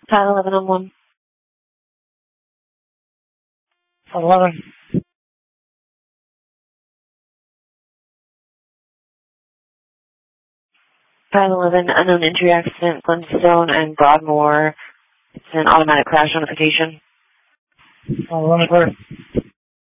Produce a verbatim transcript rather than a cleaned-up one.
five eleven on one. five eleven. five eleven, unknown injury accident, Glenstone and Broadmoor. It's an automatic crash notification. five eleven, clear.